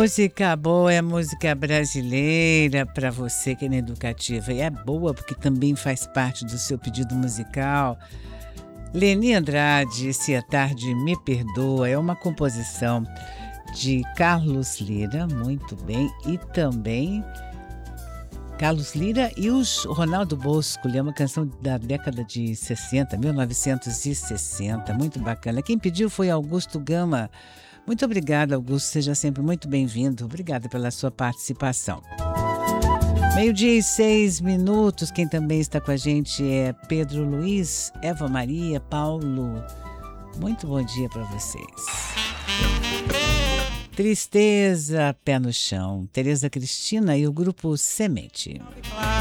Música boa é música brasileira para você que é educativa. E é boa porque também faz parte do seu pedido musical. Leni Andrade, Se a Tarde Me Perdoa, é uma composição de Carlos Lira, muito bem, e também Carlos Lira e o Ronaldo Bosco, é uma canção da década de 60, 1960, muito bacana. Quem pediu foi Augusto Gama. Muito obrigada, Augusto, seja sempre muito bem-vindo. Obrigada pela sua participação. 12:06. Quem também está com a gente é Pedro Luiz, Eva Maria, Paulo. Muito bom dia para vocês. Tristeza, Pé no Chão, Tereza Cristina e o grupo Semente.